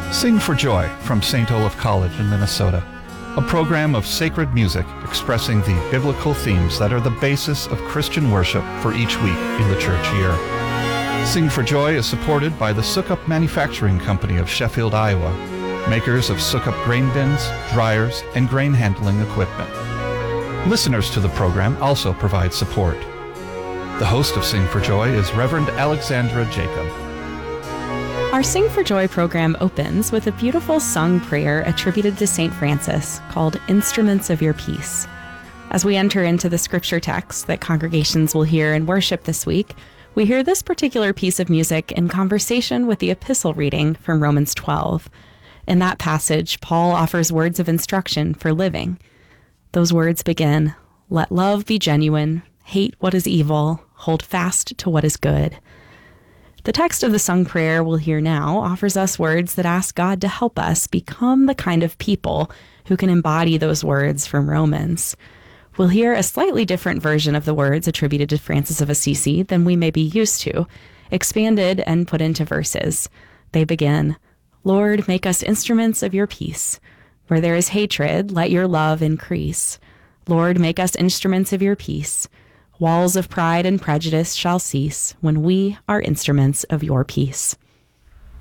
Sing for Joy from St. Olaf College in Minnesota, a program of sacred music expressing the biblical themes that are the basis of Christian worship for each week in the church year. Sing for Joy is supported by the Sukup Manufacturing Company of Sheffield, Iowa, makers of Sukup grain bins, dryers, and grain handling equipment. Listeners to the program also provide support. The host of Sing for Joy is Reverend Alexandra Jacob. Our Sing for Joy program opens with a beautiful sung prayer attributed to St. Francis called Instruments of Your Peace. As we enter into the scripture text that congregations will hear in worship this week, we hear this particular piece of music in conversation with the epistle reading from Romans 12. In that passage, Paul offers words of instruction for living. Those words begin, "Let love be genuine, hate what is evil, hold fast to what is good." The text of the sung prayer we'll hear now offers us words that ask God to help us become the kind of people who can embody those words from Romans. We'll hear a slightly different version of the words attributed to Francis of Assisi than we may be used to, expanded and put into verses. They begin, "Lord, make us instruments of your peace. Where there is hatred, let your love increase. Lord, make us instruments of your peace. Walls of pride and prejudice shall cease when we are instruments of your peace."